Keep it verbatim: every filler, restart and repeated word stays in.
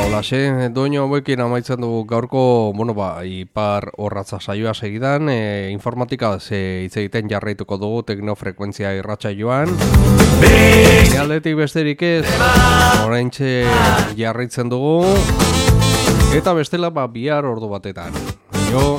Olaxe, doinu hauekin amaitzen dugu gaurko, bueno ba, ipar horratza saioa segidan, e, informatika ze hitz egiten jarraituko dugu teknofrekuentzia irratsaioan. Aldetik besterik ez, oraintxe jarraitzen dugu, eta bestela ba, bihar ordu batetan. Jo.